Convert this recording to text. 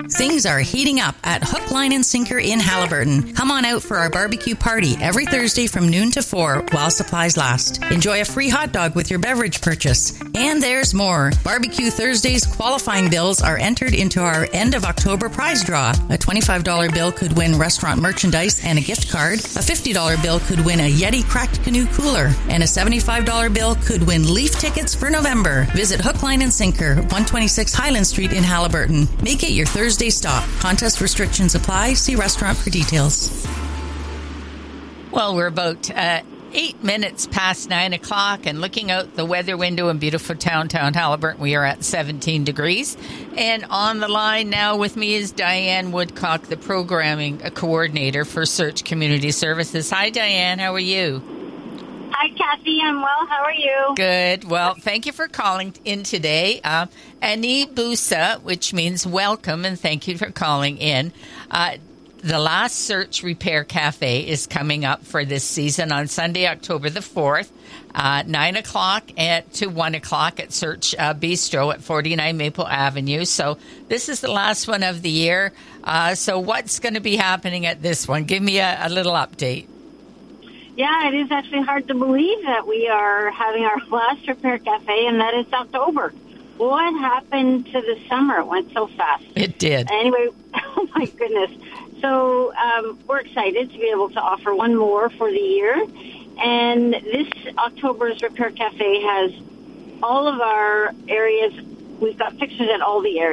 Things are heating up at Hook, Line and Sinker in Haliburton. Come on out for our barbecue party every Thursday from noon to 4 while supplies last. Enjoy a free hot dog with your beverage purchase. And there's more. Barbecue Thursdays qualifying bills are entered into our end of October prize draw. A $25 bill could win restaurant merchandise and a gift card. A $50 bill could win a Yeti Cracked Canoe cooler. And a $75 bill could win Leaf tickets for November. Visit Hook, Line and Sinker, 126 Highland Street in Haliburton. Make it your Thursday stop. Contest restrictions apply. See restaurant for details. Well, we're about 8 minutes past 9 o'clock, and looking out the weather window in beautiful downtown Haliburton, we are at 17 degrees. And on the line now with me is Diane Woodcock, the programming coordinator for Search Community Services. Hi, Diane. How are you? Hi, Kathy. I'm well. How are you? Good. Well, thank you for calling in today. Ani Busa, which means welcome, and thank you for calling in. The last Search Repair Cafe is coming up for this season on Sunday, October the 4th, 9 o'clock to 1 o'clock at Search Bistro at 49 Maple Avenue. So this is the last one of the year. So what's going to be happening at this one? Give me a little update. Yeah, it is actually hard to believe that we are having our last Repair Cafe, and that is October. What happened to the summer? It went so fast. It did. Anyway, oh my goodness. So we're excited to be able to offer one more for the year. And this October's Repair Cafe has all of our areas. We've got fixtures at all the areas.